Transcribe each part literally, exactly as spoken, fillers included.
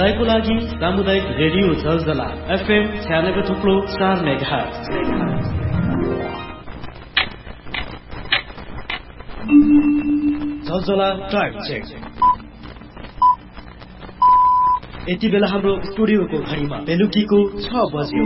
को लागि सामुदायिक रेडियो झलझला एफएम छ्यानब्बे थुप्रो चार मेगाहर्ज। Zalzala time check. यति बेला हाम्रो स्टुडियोको घडीमा बेलुकीको छ बज्यो।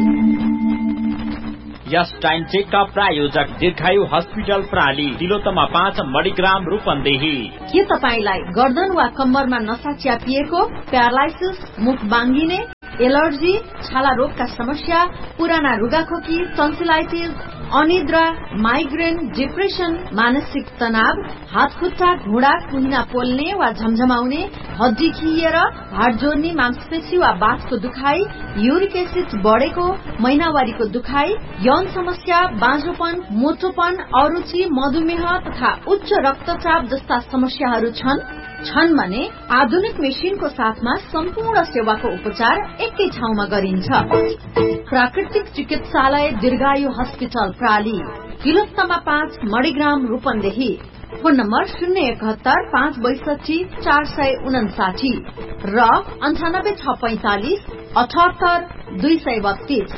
यस टाइम चेक का प्रायोजक दीर्घायु हस्पिटल प्राली तिलोत्तमा पाँच मणिग्राम रूपन्देही। के तपाईलाई गर्दन वा कम्मरमा नसा च्यापिएको, प्यारालाइसिस, मुख बाङ्गिने, एलर्जी, छाला रोगका समस्या, पुराना रुगाखोकी, टन्सिलाइटिस, अनिद्रा, माइग्रेन, डिप्रेसन, मानसिक तनाव, हात खुट्टा, घुँडा, कुहिना पोल्ने वा झमझमाउने, हड्डी खिएर, हाड जोड्ने, मांसपेशी वा बाथको दुखाइ, युरिक एसिड बढेको, महिनावारीको दुखाइ, यौन समस्या, बाँझोपन, मोटोपन, अरुचि, मधुमेह तथा उच्च रक्तचाप जस्ता समस्याहरू छन् छन् भने आधुनिक मेसिनको साथमा सम्पूर्ण सेवाको उपचार एकै ठाउँमा गरिन्छ। प्राकृतिक चिकित्सालय दीर्घायु हस्पिटल प्राली तिलोत्तमा पाँच मणिग्राम रूपन्देही। फोन नम्बर शून्य एकहत्तर पाँच बैसठी चार सय उनासाठी र अन्ठानब्बे छ पैंतालिस अठहत्तर दुई सय बत्तीस।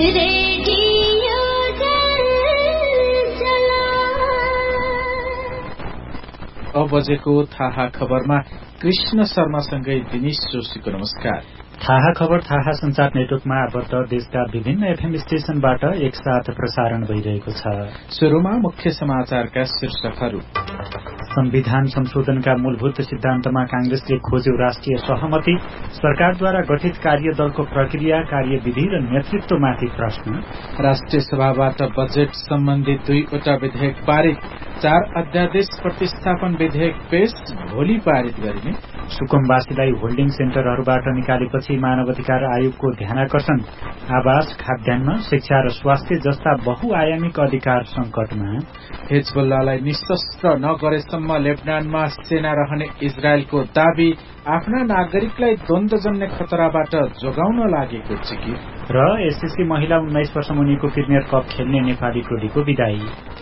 अब बजेको थाहा खबरमा कृष्ण शर्मासँगै दिनेश जोशीको नमस्कार। थाहा खबर थाहा संचार नेटवर्कमा आबद्ध देशका विभिन्न एफएम स्टेशनबाट एकसाथ प्रसारण भइरहेको छ। सुरुमा मुख्य समाचारका शीर्षकहरू। संविधान संशोधनका मूलभूत सिद्धान्तमा कांग्रेसले खोज्यो राष्ट्रिय सहमति। सरकारद्वारा गठित कार्यदलको प्रक्रिया, कार्यविधि र नेतृत्वमाथि प्रश्न। राष्ट्रिय सभाबाट बजेट सम्बन्धी दुईवटा विधेयक पारित। चार अध्यादेश प्रतिस्थापन विधेयक पेश, भोलि पारित गरिने। सुकुम्बासीलाई होल्डिङ सेन्टरहरूबाट निकालेपछि मानव अधिकार आयोगको ध्यानाकर्षण। आवास, खाद्यान्न, शिक्षा र स्वास्थ्य जस्ता बहुआयामिक अधिकार संकटमा। हिजबुल्लालाई निशस्त्र नगरेसम्म लेबनानमा सेना रहने इजरायलको दावी। आफ्ना नागरिकलाई द्वन्द्वजन्य खतराबाट जोगाउन लागेको जिकिर। र एसएससी महिला उन्नाइस वर्ष मुनिको प्रिमियर कप खेल्ने नेपाली टोलीको विदाई।